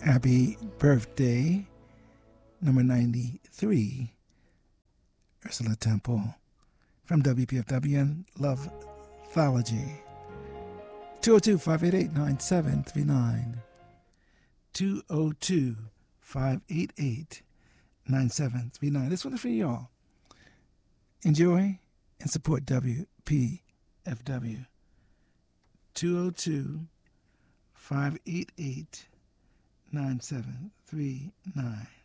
Happy birthday, number 93, Ursula Temple, from WPFW and Loveology. 202-588-9739. 202-588-9739. This one is for y'all. Enjoy and support WPFW. 202-588-9739.